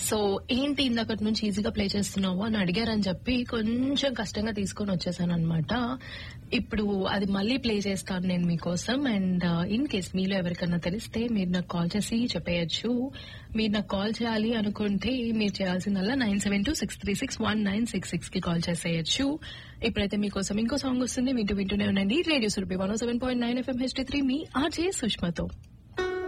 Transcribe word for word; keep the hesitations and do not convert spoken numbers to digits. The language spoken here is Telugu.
సో ఏంటి ఇందాకటి నుంచి ఈజీగా ప్లే చేస్తున్నావు అని అడిగారని చెప్పి కొంచెం కష్టంగా తీసుకొని వచ్చేసాను అనమాట. ఇప్పుడు అది మళ్ళీ ప్లే చేస్తాను నేను మీకోసం. అండ్ ఇన్ కేస్ మీలో ఎవరికన్నా తెలిస్తే మీరు నాకు కాల్ చేసి చెప్పేయచ్చు. మీరు నాకు కాల్ చేయాలి అనుకుంటే మీరు చేయాల్సిందల్లా nine seven two six three six one nine six six కి కాల్ చేసేయచ్చు. ఇప్పుడైతే మీకోసం ఇంకో సాంగ్ వస్తుంది, వింటూ వింటూనే ఉండండి. Radio Surabhi one seven point nine FM H D three మీ ఆర్జే సుష్మతో.